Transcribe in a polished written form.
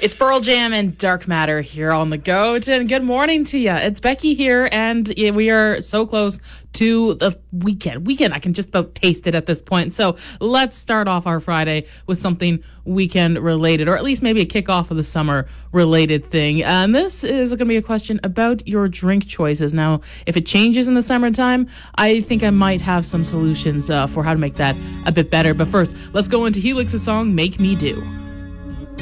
It's Pearl Jam and Dark Matter here on The Goat, and good morning to you. It's Becky here, and we are so close to the weekend. I can just about taste it at this point. So let's start off our Friday with something weekend related, or at least maybe a kickoff of the summer related thing. And this is going to be a question about your drink choices. Now, if it changes in the summertime, I think I might have some solutions for how to make that a bit better. But first, let's go into Helix's song, Make Me Do.